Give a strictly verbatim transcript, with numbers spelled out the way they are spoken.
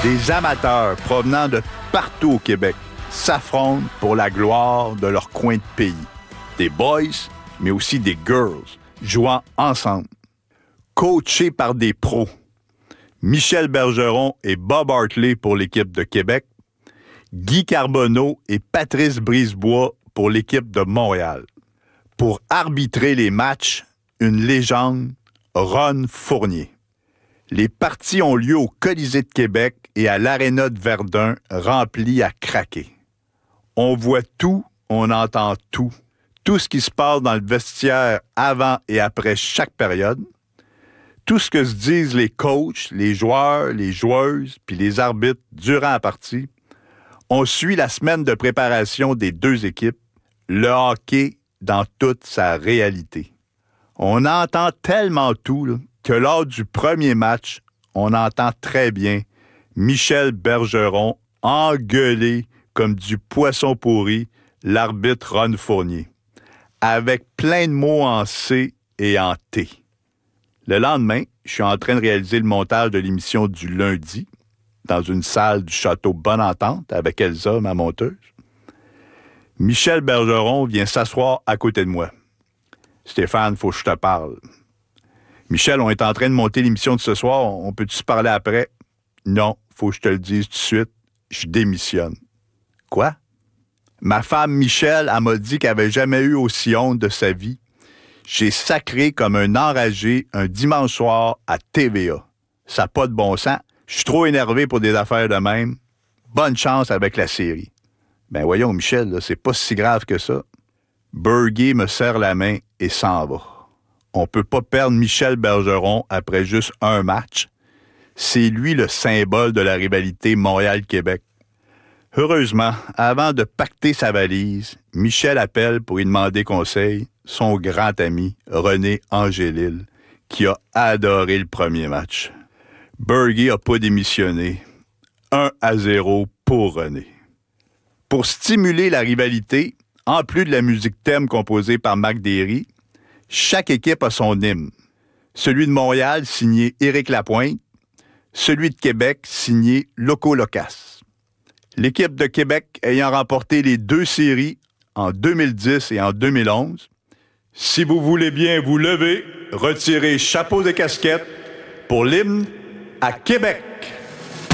Des amateurs provenant de partout au Québec s'affrontent pour la gloire de leur coin de pays. Des boys, mais aussi des girls, jouant ensemble. Coachés par des pros. Michel Bergeron et Bob Hartley pour l'équipe de Québec. Guy Carbonneau et Patrice Brisebois pour l'équipe de Montréal. Pour arbitrer les matchs, une légende, Ron Fournier. Les parties ont lieu au Colisée de Québec et à l'Aréna de Verdun, rempli à craquer. On voit tout, on entend tout. Tout ce qui se passe dans le vestiaire avant et après chaque période. Tout ce que se disent les coachs, les joueurs, les joueuses, puis les arbitres durant la partie. On suit la semaine de préparation des deux équipes, le hockey dans toute sa réalité. On entend tellement tout là, que lors du premier match, on entend très bien Michel Bergeron engueuler comme du poisson pourri l'arbitre Ron Fournier, avec plein de mots en C et en T. Le lendemain, je suis en train de réaliser le montage de l'émission du lundi dans une salle du château Bonne-Entente avec Elsa, ma monteuse. Michel Bergeron vient s'asseoir à côté de moi. « Stéphane, faut que je te parle. » « Michel, on est en train de monter l'émission de ce soir. On peut-tu se parler après? »« Non, faut que je te le dise tout de suite. Je démissionne. »« Quoi? » Ma femme Michel, elle m'a dit qu'elle n'avait jamais eu aussi honte de sa vie. J'ai sacré comme un enragé un dimanche soir à T V A. Ça n'a pas de bon sens. Je suis trop énervé pour des affaires de même. Bonne chance avec la série. Ben voyons, Michel, là, c'est pas si grave que ça. Berger me serre la main et s'en va. On peut pas perdre Michel Bergeron après juste un match. C'est lui le symbole de la rivalité Montréal-Québec. Heureusement, avant de pacter sa valise, Michel appelle pour y demander conseil son grand ami René Angélil, qui a adoré le premier match. Berger n'a pas démissionné. un à zéro pour René. Pour stimuler la rivalité, en plus de la musique thème composée par Marc Derry, chaque équipe a son hymne. Celui de Montréal, signé Éric Lapointe. Celui de Québec, signé Loco Locas. L'équipe de Québec ayant remporté les deux séries en deux mille dix et en deux mille onze. Si vous voulez bien vous lever, retirez chapeau de casquette pour l'hymne à Québec.